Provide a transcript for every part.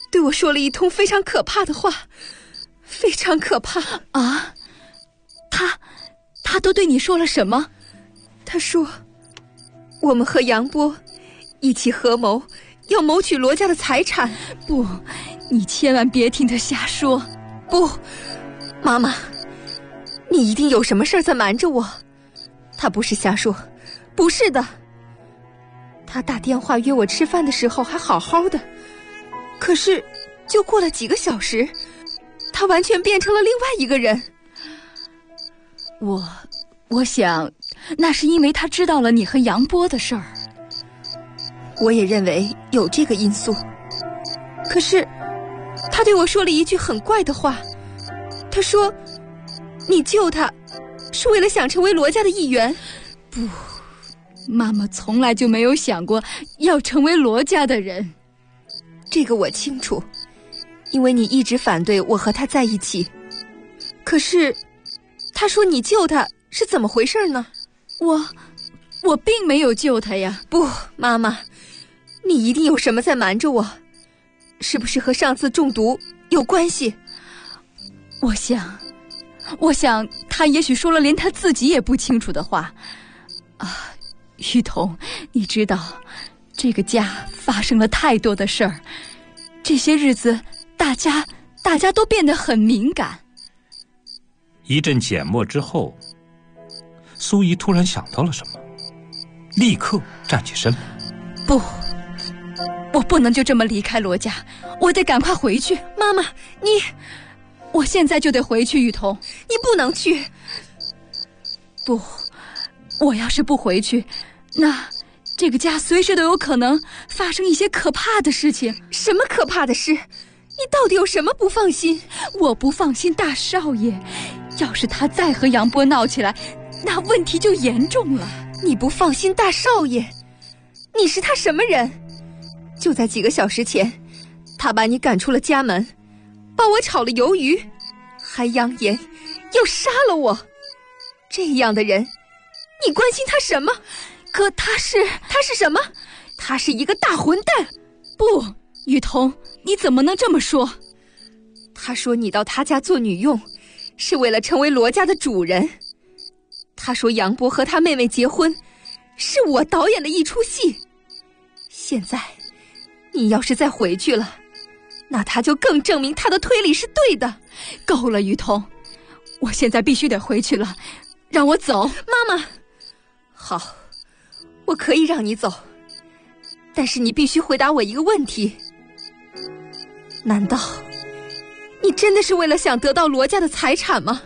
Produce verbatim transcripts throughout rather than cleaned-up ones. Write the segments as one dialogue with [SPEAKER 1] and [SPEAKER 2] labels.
[SPEAKER 1] 对我说了一通非常可怕的话，非常可怕
[SPEAKER 2] 啊！他他都对你说了什么？
[SPEAKER 1] 他说我们和杨波一起合谋，要谋取罗家的财产。
[SPEAKER 2] 不，你千万别听他瞎说。
[SPEAKER 1] 不，妈妈，你一定有什么事儿在瞒着我。他不是瞎说，不是的。他打电话约我吃饭的时候还好好的，可是就过了几个小时，他完全变成了另外一个人。
[SPEAKER 2] 我我想那是因为他知道了你和杨波的事儿。
[SPEAKER 1] 我也认为有这个因素，可是他对我说了一句很怪的话。他说你救他是为了想成为罗家的一员。
[SPEAKER 2] 不，妈妈从来就没有想过要成为罗家的人。
[SPEAKER 1] 这个我清楚，因为你一直反对我和他在一起。可是他说你救他是怎么回事呢？
[SPEAKER 2] 我我并没有救他呀。
[SPEAKER 1] 不，妈妈，你一定有什么在瞒着我，是不是和上次中毒有关系？
[SPEAKER 2] 我想我想他也许说了连他自己也不清楚的话啊。玉彤，你知道这个家发生了太多的事儿，这些日子大家大家都变得很敏感。
[SPEAKER 3] 一阵缄默之后，苏怡突然想到了什么，立刻站起身来。
[SPEAKER 2] 不，我不能就这么离开罗家，我得赶快回去。
[SPEAKER 1] 妈妈，你
[SPEAKER 2] 我现在就得回去。雨桐，
[SPEAKER 1] 你不能去。
[SPEAKER 2] 不，我要是不回去，那这个家随时都有可能发生一些可怕的事情。
[SPEAKER 1] 什么可怕的事？你到底有什么不放心？
[SPEAKER 2] 我不放心大少爷，要是他再和杨波闹起来，那问题就严重了。
[SPEAKER 1] 你不放心大少爷？你是他什么人？就在几个小时前，他把你赶出了家门，帮我炒了鱿鱼，还扬言要杀了我。这样的人，你关心他什么？
[SPEAKER 2] 可他是
[SPEAKER 1] 他是什么？他是一个大混蛋。
[SPEAKER 2] 不，雨桐，你怎么能这么说？
[SPEAKER 1] 他说你到他家做女佣，是为了成为罗家的主人。他说杨波和他妹妹结婚，是我导演的一出戏。现在你要是再回去了，那他就更证明他的推理是对的。
[SPEAKER 2] 够了，雨桐，我现在必须得回去了，让我走。
[SPEAKER 1] 妈妈，好，我可以让你走，但是你必须回答我一个问题。难道你真的是为了想得到罗家的财产吗？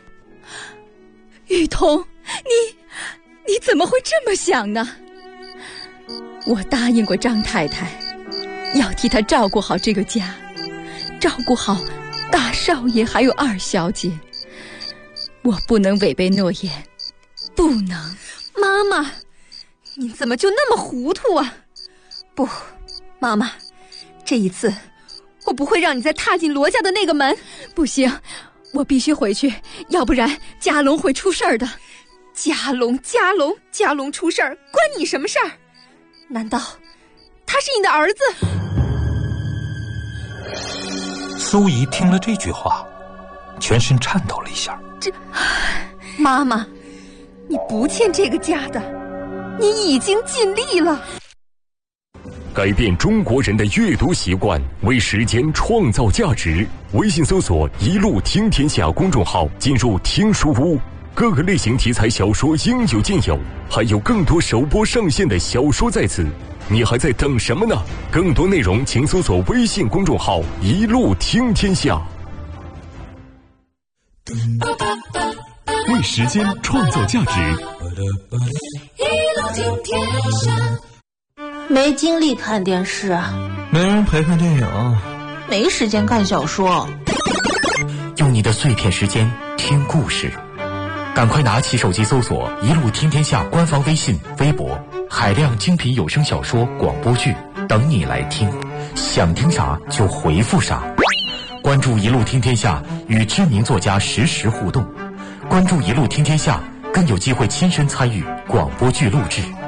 [SPEAKER 2] 雨桐，你你怎么会这么想呢？我答应过张太太，要替她照顾好这个家，照顾好大少爷还有二小姐。我不能违背诺言，不能。
[SPEAKER 1] 妈妈，你怎么就那么糊涂啊？不，妈妈，这一次我不会让你再踏进罗家的那个门。
[SPEAKER 2] 不行，我必须回去，要不然家龙会出事儿的。
[SPEAKER 1] 家龙，家龙，家龙出事儿，关你什么事儿？难道他是你的儿子？
[SPEAKER 3] 苏怡听了这句话，全身颤抖了一下。
[SPEAKER 1] 这，妈妈，你不欠这个家的，你已经尽力了。
[SPEAKER 4] 改变中国人的阅读习惯，为时间创造价值。微信搜索一路听天下公众号，进入听书屋，各个类型题材小说应有尽有，还有更多首播上线的小说在此，你还在等什么呢？更多内容请搜索微信公众号一路听天下。为时间创造价值，
[SPEAKER 5] 一路听天下。
[SPEAKER 6] 没精力看电视，
[SPEAKER 7] 没人陪看电影，
[SPEAKER 6] 没时间看小说。
[SPEAKER 8] 用你的碎片时间听故事，赶快拿起手机搜索一路听天下官方微信微博，海量精品有声小说广播剧等你来听，想听啥就回复啥。关注一路听天下，与知名作家实时互动，关注一路听天下更有机会亲身参与广播剧录制。